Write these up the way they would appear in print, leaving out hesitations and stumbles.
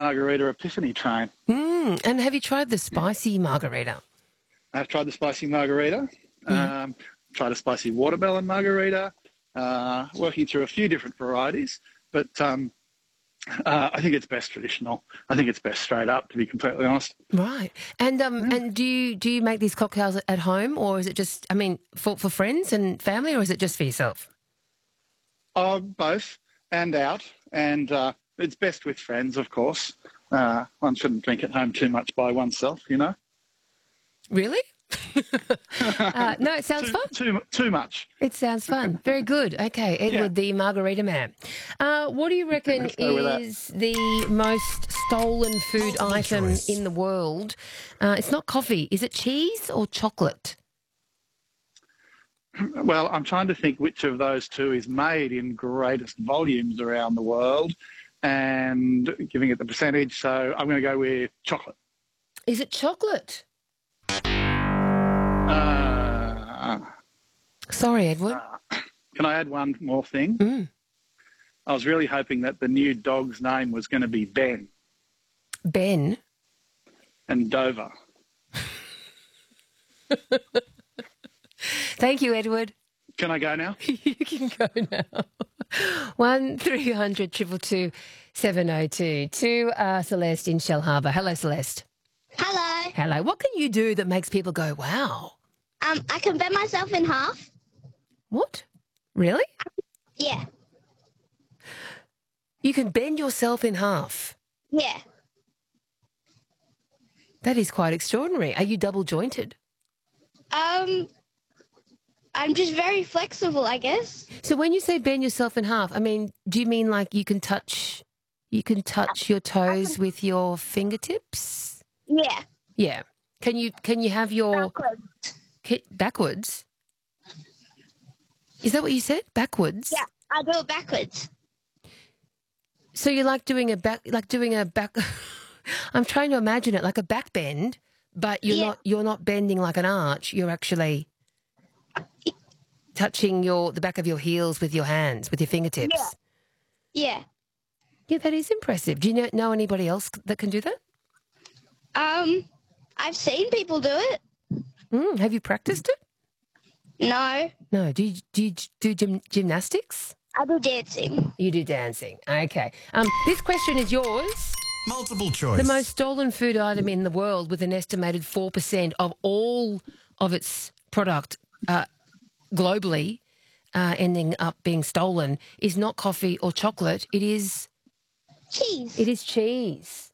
margarita epiphany train. And have you tried the spicy margarita? I've tried the spicy margarita, tried a spicy watermelon margarita, working through a few different varieties, but I think it's best traditional. I think it's best straight up, to be completely honest. Right. And do you make these cocktails at home, or is it just, for friends and family, or is it just for yourself? Both and out, and it's best with friends, of course. One shouldn't drink at home too much by oneself, you know. Really? No, it sounds fun. Too much. It sounds fun. Very good. Okay, Edward, the Margarita Man. What do you reckon is the most stolen food item in the world? It's not coffee. Is it cheese or chocolate? Well, I'm trying to think which of those two is made in greatest volumes around the world and giving it the percentage. So I'm going to go with chocolate. Is it chocolate? Sorry, Edward. Can I add one more thing? I was really hoping that the new dog's name was going to be Ben. Ben? And Dover. Thank you, Edward. Can I go now? You can go now. 1300 222 702 to Celeste in Shellharbour. Hello, Celeste. Hello. Hello. What can you do that makes people go, wow? I can bend myself in half. What? Really? Yeah. You can bend yourself in half? Yeah. That is quite extraordinary. Are you double jointed? I'm just very flexible, I guess. So when you say bend yourself in half, do you mean like you can touch your toes with your fingertips? Yeah. Yeah. Can you have your backwards? Is that what you said? Backwards? Yeah, I do it backwards. So you're like doing a back. I'm trying to imagine it like a back bend, but you're not bending like an arch. You're actually touching the back of your heels with your hands, with your fingertips. Yeah. Yeah, that is impressive. Do you know anybody else that can do that? I've seen people do it. Have you practiced it? No. No. Do you do gymnastics? I do dancing. You do dancing. Okay. This question is yours. Multiple choice. The most stolen food item in the world, with an estimated 4% of all of its product globally ending up being stolen, is not coffee or chocolate. It is cheese. It is cheese.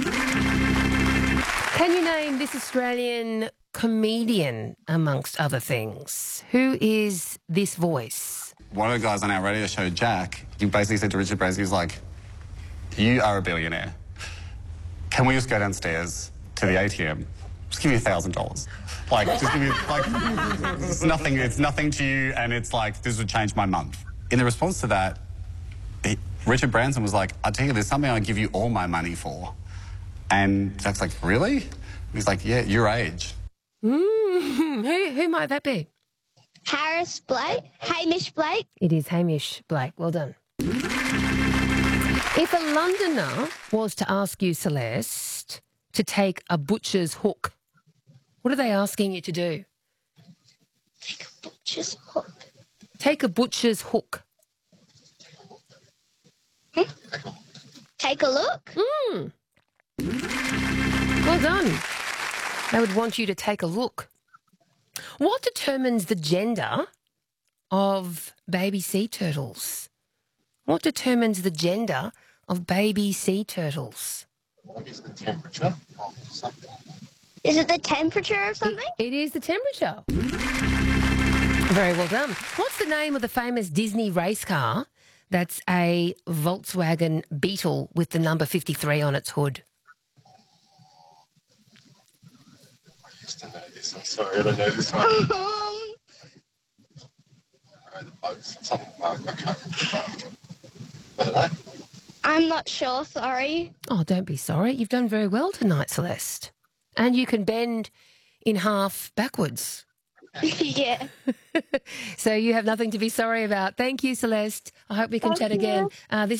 Can you name this Australian comedian amongst other things? Who is this voice? One of the guys on our radio show, Jack, he basically said to Richard Branson, he was like, "You are a billionaire. Can we just go downstairs to the ATM? Just give me $1,000. Like, just give me, like, it's nothing to you, and it's like, this would change my month." In the response to that, Richard Branson was like, "I'll tell you, there's something I'll give you all my money for." And Jack's like, "Really?" And he's like, "Yeah, your age." Who might that be? Hamish Blake. It is Hamish Blake. Well done. If a Londoner was to ask you, Celeste, to take a butcher's hook, what are they asking you to do? Take a butcher's hook. Take a butcher's hook. Take a look. Well done. They would want you to take a look. What determines the gender of baby sea turtles? What determines the gender of baby sea turtles? What is the temperature of something? Is it the temperature of something? It is the temperature. Very well done. What's the name of the famous Disney race car that's a Volkswagen Beetle with the number 53 on its hood? I used to know this. I'm sorry, I don't know this one. The boats. Something I can't remember. What are they? I'm not sure, sorry. Oh, don't be sorry. You've done very well tonight, Celeste. And you can bend in half backwards. Yeah. So you have nothing to be sorry about. Thank you, Celeste. I hope we can chat again. This